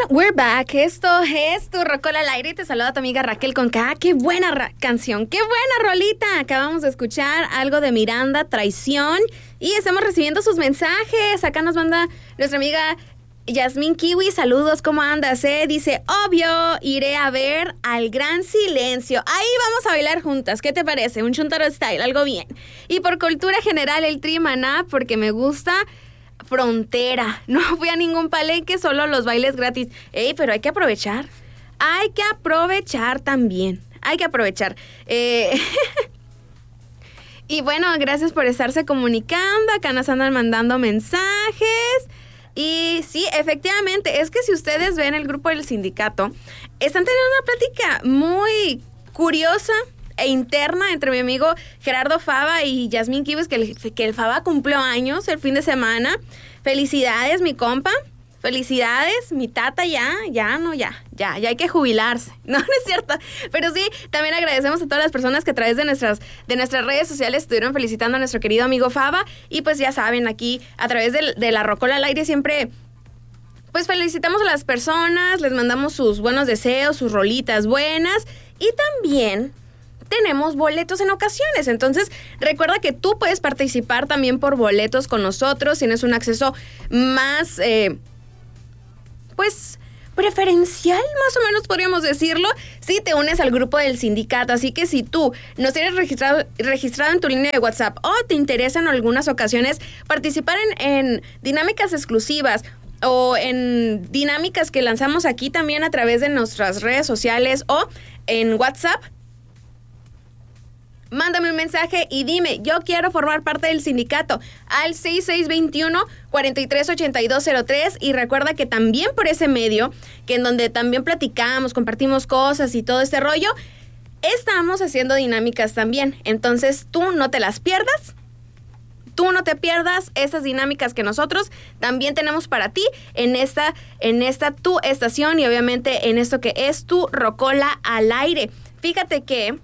we're back. Esto es Tu Rocola al Aire. Te saluda tu amiga Raquel con K. ¡Qué buena canción! ¡Qué buena rolita! Acabamos de escuchar algo de Miranda, Traición. Y estamos recibiendo sus mensajes. Acá nos manda nuestra amiga Yasmín Kiwi. Saludos, ¿cómo andas? Dice, obvio, iré a ver Al Gran Silencio. Ahí vamos a bailar juntas. ¿Qué te parece? Un chuntaro style, algo bien. Y por cultura general, el Tri Maná, porque me gusta Frontera. No fui a ningún palenque, solo los bailes gratis. Ey, pero hay que aprovechar. Hay que aprovechar también. Hay que aprovechar. Y bueno, gracias por estarse comunicando. Acá nos andan mandando mensajes. Y sí, efectivamente, es que si ustedes ven el grupo del sindicato, están teniendo una plática muy curiosa e interna entre mi amigo Gerardo Fava y Yasmín Kiwis, que el Fava cumplió años el fin de semana. Felicidades, mi compa. Felicidades, mi tata ya hay que jubilarse. No es cierto. Pero sí, también agradecemos a todas las personas que a través de nuestras redes sociales estuvieron felicitando a nuestro querido amigo Fava. Y pues ya saben, aquí a través de la Rocola al Aire siempre pues felicitamos a las personas, les mandamos sus buenos deseos, sus rolitas buenas. Y también tenemos boletos en ocasiones. Entonces, recuerda que tú puedes participar también por boletos con nosotros. Tienes un acceso más pues preferencial, más o menos podríamos decirlo, si te unes al grupo del sindicato. Así que si tú nos tienes registrado en tu línea de WhatsApp o te interesa en algunas ocasiones participar en dinámicas exclusivas o en dinámicas que lanzamos aquí también a través de nuestras redes sociales o en WhatsApp, mándame un mensaje y dime, yo quiero formar parte del sindicato al 6621-438203. Y recuerda que también por ese medio, que en donde también platicamos, compartimos cosas y todo este rollo, estamos haciendo dinámicas también. Entonces tú no te las pierdas. Tú no te pierdas esas dinámicas que nosotros también tenemos para ti en esta tu estación y obviamente en esto que es Tu Rocola al Aire. Fíjate que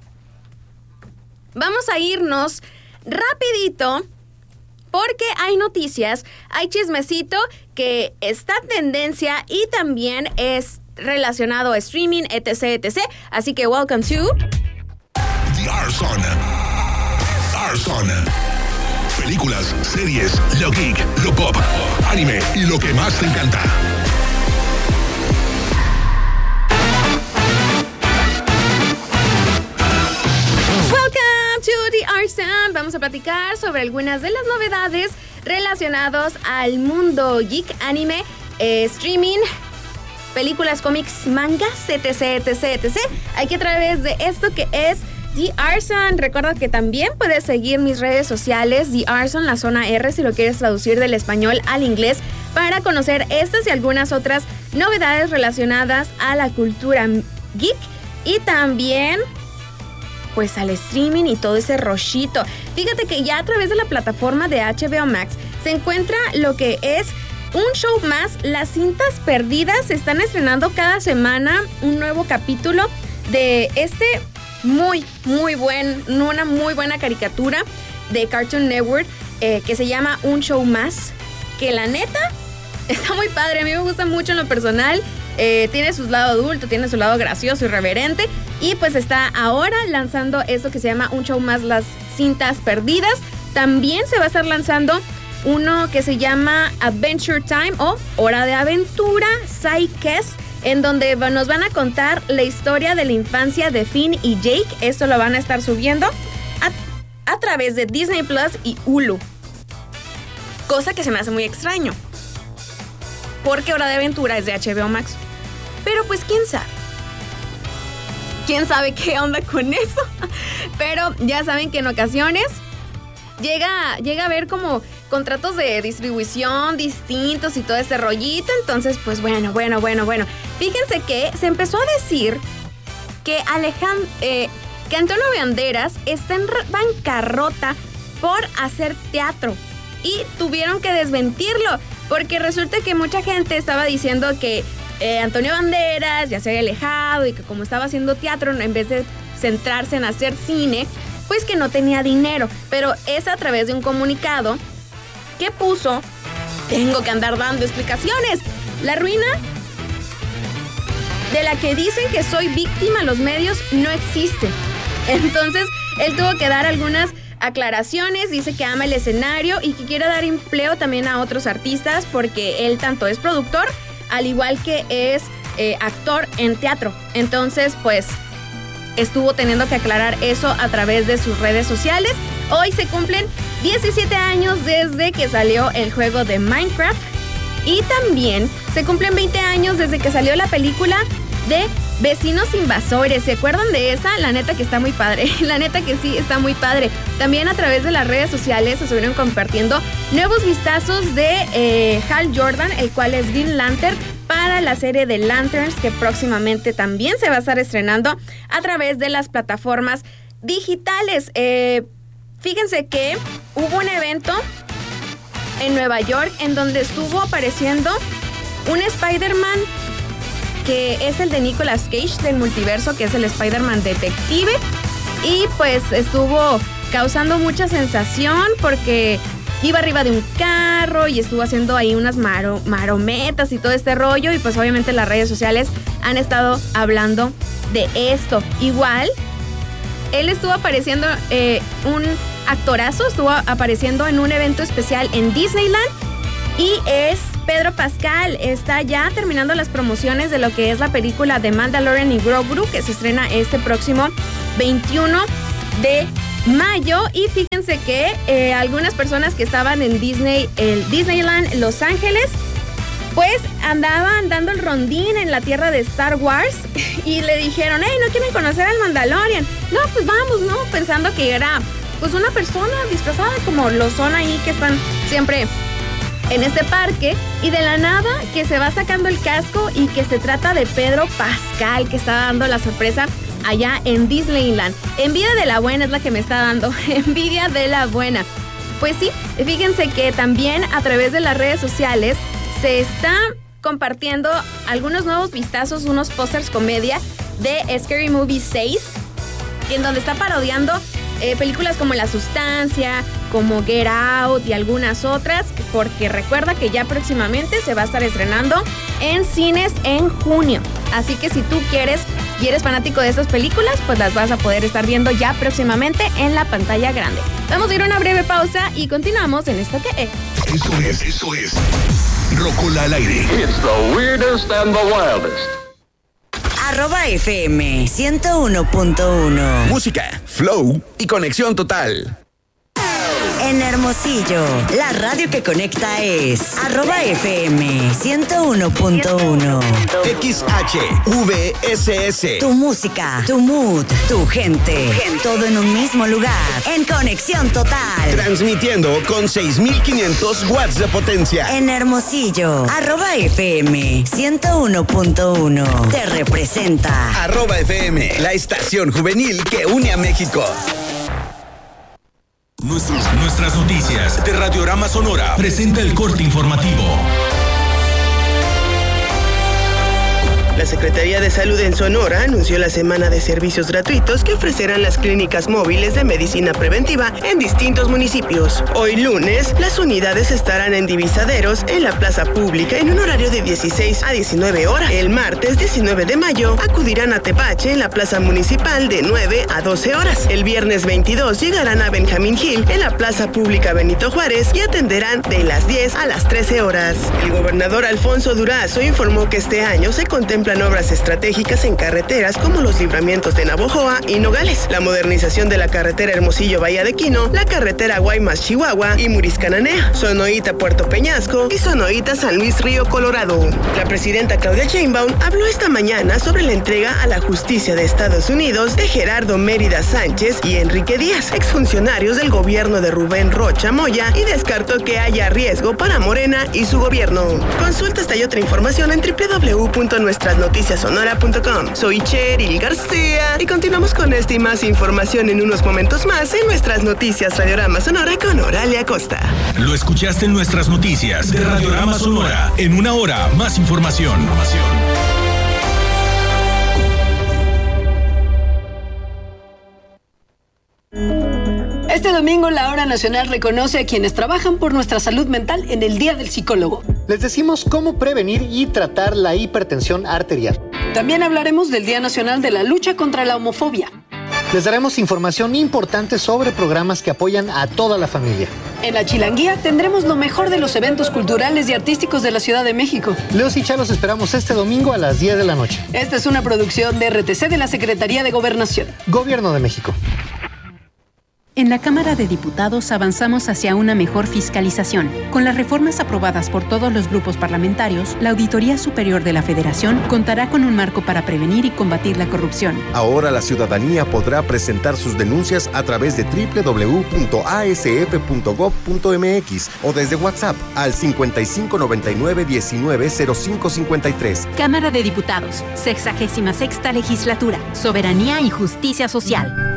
vamos a irnos rapidito porque hay noticias, hay chismecito que está en tendencia y también es relacionado a streaming, etc. Así que welcome to The Arson. Películas, series, lo geek, lo pop, anime y lo que más te encanta. To the Arson. Vamos a platicar sobre algunas de las novedades relacionadas al mundo geek, anime, streaming, películas, cómics, mangas, etc. Aquí a través de esto que es The Arson. Recuerda que también puedes seguir mis redes sociales, The Arson, la zona R, si lo quieres traducir del español al inglés, para conocer estas y algunas otras novedades relacionadas a la cultura geek y también pues al streaming y todo ese rollito. Fíjate que ya a través de la plataforma de HBO Max se encuentra lo que es un show más. Las Cintas Perdidas. Se están estrenando cada semana un nuevo capítulo de una muy buena caricatura de Cartoon Network que se llama Un Show Más, que la neta está muy padre. A mí me gusta mucho en lo personal. Tiene su lado adulto, tiene su lado gracioso, irreverente. Y pues está ahora lanzando esto que se llama Un Show Más, Las Cintas Perdidas. También se va a estar lanzando uno que se llama Adventure Time o Hora de Aventura, Psychest, en donde nos van a contar la historia de la infancia de Finn y Jake. Esto lo van a estar subiendo a través de Disney Plus y Hulu. Cosa que se me hace muy extraño, porque Hora de Aventura es de HBO Max. Pero pues quién sabe qué onda con eso. Pero ya saben que en ocasiones llega a haber como contratos de distribución distintos y todo este rollito. Entonces pues bueno. Fíjense que se empezó a decir que Antonio Banderas está en bancarrota por hacer teatro y tuvieron que desmentirlo, porque resulta que mucha gente estaba diciendo que Antonio Banderas ya se había alejado y que como estaba haciendo teatro, en vez de centrarse en hacer cine, pues que no tenía dinero. Pero es a través de un comunicado que puso, tengo que andar dando explicaciones, la ruina de la que dicen que soy víctima los medios no existe. Entonces, él tuvo que dar algunas aclaraciones, dice que ama el escenario y que quiere dar empleo también a otros artistas porque él tanto es productor, al igual que es actor en teatro. Entonces, pues, estuvo teniendo que aclarar eso a través de sus redes sociales. Hoy se cumplen 17 años desde que salió el juego de Minecraft y también se cumplen 20 años desde que salió la película de Vecinos Invasores. ¿Se acuerdan de esa? La neta que está muy padre. La neta que sí está muy padre. También a través de las redes sociales se estuvieron compartiendo nuevos vistazos de Hal Jordan, el cual es Green Lantern, para la serie de Lanterns, que próximamente también se va a estar estrenando a través de las plataformas digitales. Fíjense que hubo un evento en Nueva York en donde estuvo apareciendo un Spider-Man que es el de Nicolas Cage del multiverso, que es el Spider-Man detective, y pues estuvo causando mucha sensación porque iba arriba de un carro y estuvo haciendo ahí unas marometas y todo este rollo, y pues obviamente las redes sociales han estado hablando de esto. Igual, él estuvo apareciendo, un actorazo, estuvo apareciendo en un evento especial en Disneyland, y es Pedro Pascal. Está ya terminando las promociones de lo que es la película de Mandalorian y Grogu, que se estrena este próximo 21 de mayo. Y fíjense que algunas personas que estaban en Disneyland Los Ángeles, pues andaban dando el rondín en la tierra de Star Wars y le dijeron, hey, ¿no quieren conocer al Mandalorian? No, pues vamos, ¿no? Pensando que era pues una persona disfrazada como lo son ahí, que están siempre en este parque, y de la nada que se va sacando el casco y que se trata de Pedro Pascal, que está dando la sorpresa allá en Disneyland. Envidia de la buena es la que me está dando, envidia de la buena. Pues sí, fíjense que también a través de las redes sociales se está compartiendo algunos nuevos vistazos, unos pósters comedia de Scary Movie 6, en donde está parodiando películas como La Sustancia, como Get Out y algunas otras, porque recuerda que ya próximamente se va a estar estrenando en cines en junio. Así que si tú quieres y eres fanático de estas películas, pues las vas a poder estar viendo ya próximamente en la pantalla grande. Vamos a ir a una breve pausa y continuamos en esto que es. Eso es Rocola al aire. It's the weirdest and the wildest. @FM 101.1. Música, flow y conexión total. En Hermosillo, la radio que conecta es @FM 101.1. XHVSS. Tu música, tu mood, tu gente. Todo en un mismo lugar. En conexión total. Transmitiendo con 6,500 watts de potencia. En Hermosillo, @FM 101.1. Te representa. @FM, la estación juvenil que une a México. Nuestras noticias de Radiorama Sonora presenta el corte informativo. La Secretaría de Salud en Sonora anunció la semana de servicios gratuitos que ofrecerán las clínicas móviles de medicina preventiva en distintos municipios. Hoy lunes, las unidades estarán en Divisaderos, en la plaza pública, en un horario de 16 a 19 horas. El martes 19 de mayo, acudirán a Tepache, en la plaza municipal, de 9 a 12 horas. El viernes 22 llegarán a Benjamín Hill, en la plaza pública Benito Juárez, y atenderán de las 10 a las 13 horas. El gobernador Alfonso Durazo informó que este año se contempla obras estratégicas en carreteras como los libramientos de Navojoa y Nogales, la modernización de la carretera Hermosillo-Bahía de Quino, la carretera Guaymas-Chihuahua y Muriscananea, Sonoita-Puerto Peñasco y Sonoita-San Luis Río Colorado. La presidenta Claudia Sheinbaum habló esta mañana sobre la entrega a la justicia de Estados Unidos de Gerardo Mérida Sánchez y Enrique Díaz, exfuncionarios del gobierno de Rubén Rocha Moya, y descartó que haya riesgo para Morena y su gobierno. Consulta esta y otra información en www.nuestrasnoticiasonora.com. Soy Cheryl García y continuamos con esta y más información en unos momentos más en Nuestras Noticias Radiorama Sonora con Oralia Costa. Lo escuchaste en Nuestras Noticias de Radiorama Sonora. En una hora, más información. Este domingo la Hora Nacional reconoce a quienes trabajan por nuestra salud mental en el Día del Psicólogo. Les decimos cómo prevenir y tratar la hipertensión arterial. También hablaremos del Día Nacional de la Lucha contra la Homofobia. Les daremos información importante sobre programas que apoyan a toda la familia. En la Chilanguía tendremos lo mejor de los eventos culturales y artísticos de la Ciudad de México. Leos y Chá los esperamos este domingo a las 10 de la noche. Esta es una producción de RTC de la Secretaría de Gobernación. Gobierno de México. En la Cámara de Diputados avanzamos hacia una mejor fiscalización. Con las reformas aprobadas por todos los grupos parlamentarios, la Auditoría Superior de la Federación contará con un marco para prevenir y combatir la corrupción. Ahora la ciudadanía podrá presentar sus denuncias a través de www.asf.gov.mx o desde WhatsApp al 5599-190553. Cámara de Diputados, 66ª Legislatura, Soberanía y Justicia Social.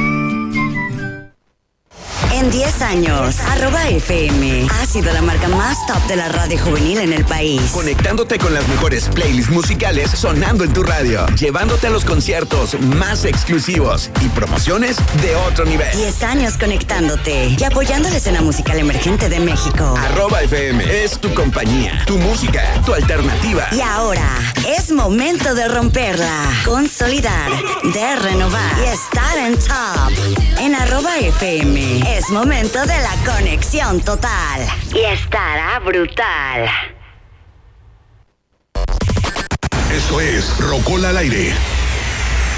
En 10 años, @FM ha sido la marca más top de la radio juvenil en el país. Conectándote con las mejores playlists musicales sonando en tu radio, llevándote a los conciertos más exclusivos y promociones de otro nivel. 10 años conectándote y apoyando la escena musical emergente de México. @FM es tu compañía, tu música, tu alternativa. Y ahora es momento de romperla, consolidar, de renovar y estar en top. En @FM es momento de la conexión total. Y estará brutal. Esto es Rocola al aire.